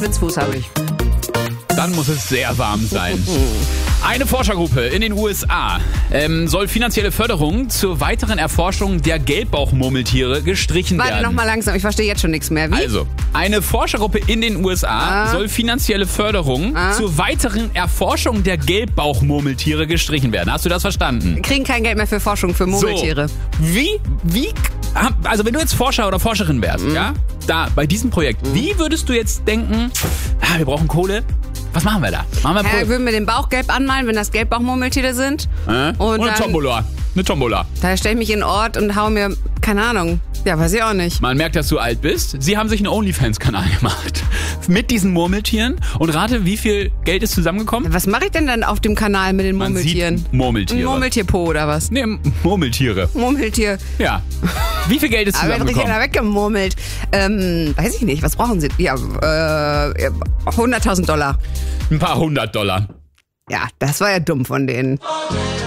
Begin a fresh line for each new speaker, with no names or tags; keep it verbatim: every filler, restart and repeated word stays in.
Schwitzfuß habe ich.
Dann muss es sehr warm sein. Eine Forschergruppe in den U S A ähm, soll finanzielle Förderung zur weiteren Erforschung der Gelbbauchmurmeltiere gestrichen
Warte
werden.
nochmal langsam, ich verstehe jetzt schon nichts mehr. Wie?
Also, eine Forschergruppe in den U S A
Ah.
soll finanzielle Förderung
Ah.
zur weiteren Erforschung der Gelbbauchmurmeltiere gestrichen werden. Hast du das verstanden?
Kriegen kein Geld mehr für Forschung für Murmeltiere.
So, wie, wie, also wenn du jetzt Forscher oder Forscherin wärst,
Mhm.
ja, da bei diesem Projekt, mhm. wie würdest du jetzt denken, ah, wir brauchen Kohle, was machen wir da? Machen wir
Ja,
Kohle?
würden wir den Bauch gelb anmalen, wenn das Gelbbauchmurmeltiere sind?
Äh?
Und
Und eine
dann-
Tombola. Eine Tombola.
Da stelle ich mich in den Ort und hau mir, keine Ahnung, ja, weiß ich auch nicht.
Man merkt, dass du alt bist. Sie haben sich einen OnlyFans-Kanal gemacht. Mit diesen Murmeltieren. Und rate, wie viel Geld ist zusammengekommen?
Was mache ich denn dann auf dem Kanal mit den
Man
Murmeltieren?
sieht Murmeltiere.
Ein Murmeltierpo oder was?
Nee, Murmeltiere.
Murmeltier.
Ja. Wie viel Geld ist
Aber wird richtig
zusammengekommen?
einer weggemurmelt. Ähm, weiß ich nicht, was brauchen Sie? Ja, äh, hunderttausend Dollar.
Ein paar hundert Dollar.
Ja, das war ja dumm von denen.